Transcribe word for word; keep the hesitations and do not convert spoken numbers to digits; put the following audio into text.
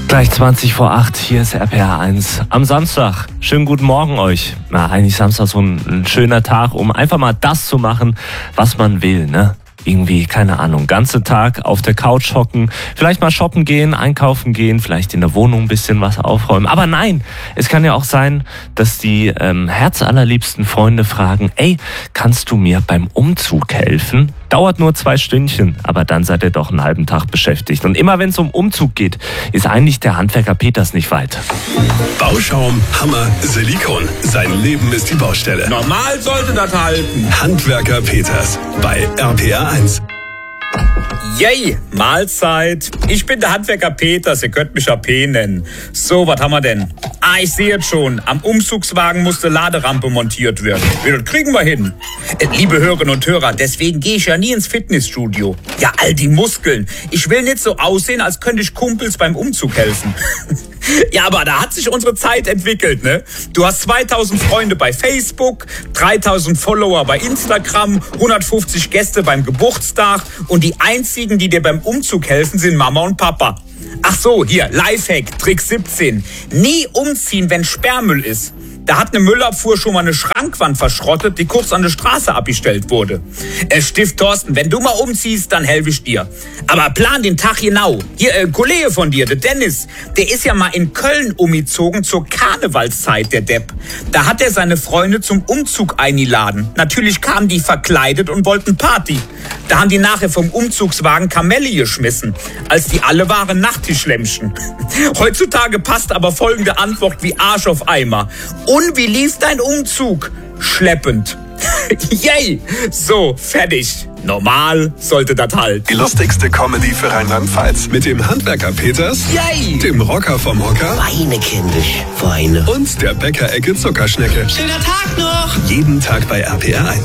Gleich zwanzig vor acht, hier ist R P R eins. Am Samstag, schönen guten Morgen euch. Na, eigentlich Samstag so ein, ein schöner Tag, um einfach mal das zu machen, was man will, ne? Irgendwie, keine Ahnung, ganzen Tag auf der Couch hocken, vielleicht mal shoppen gehen, einkaufen gehen, vielleicht in der Wohnung ein bisschen was aufräumen. Aber nein, es kann ja auch sein, dass die ähm, herzallerliebsten Freunde fragen, ey, kannst du mir beim Umzug helfen? Dauert nur zwei Stündchen, aber dann seid ihr doch einen halben Tag beschäftigt. Und immer wenn es um Umzug geht, ist eigentlich der Handwerker Peters nicht weit. Bauschaum, Hammer, Silikon. Sein Leben ist die Baustelle. Normal sollte das halten. Handwerker Peters bei R P R eins. Yay, Mahlzeit. Ich bin der Handwerker Peters, ihr könnt mich A P nennen. So, was haben wir denn? Ah, ich sehe jetzt schon. Am Umzugswagen musste Laderampe montiert werden. Ja, das kriegen wir hin. Äh, liebe Hörerinnen und Hörer, deswegen gehe ich ja nie ins Fitnessstudio. Ja, all die Muskeln. Ich will nicht so aussehen, als könnte ich Kumpels beim Umzug helfen. Ja, aber da hat sich unsere Zeit entwickelt, ne? Du hast zweitausend Freunde bei Facebook, dreitausend Follower bei Instagram, hundertfünfzig Gäste beim Geburtstag und die einzigen, die dir beim Umzug helfen, sind Mama und Papa. Ach so, hier, Lifehack, Trick siebzehn. Nie umziehen, wenn Sperrmüll ist. Da hat eine Müllabfuhr schon mal eine Schrankwand verschrottet, die kurz an der Straße abgestellt wurde. Äh, Stift Thorsten, wenn du mal umziehst, dann helfe ich dir. Aber plan den Tag genau. Hier, äh, Kollege von dir, der Dennis, der ist ja mal in Köln umgezogen zur Karnevalszeit, der Depp. Da hat er seine Freunde zum Umzug eingeladen. Natürlich kamen die verkleidet und wollten Party. Da haben die nachher vom Umzugswagen Kamelle geschmissen, als die alle waren Nachttischlämmchen. Heutzutage passt aber folgende Antwort wie Arsch auf Eimer. Und wie lief dein Umzug? Schleppend. Yay! So, fertig. Normal sollte das halt. Die lustigste Comedy für Rheinland-Pfalz. Mit dem Handwerker Peters, Yay! dem Rocker vom Hocker Weine, kindisch, Weine. und der Bäckerecke Zuckerschnecke. Schöner Tag noch! Jeden Tag bei R P R eins.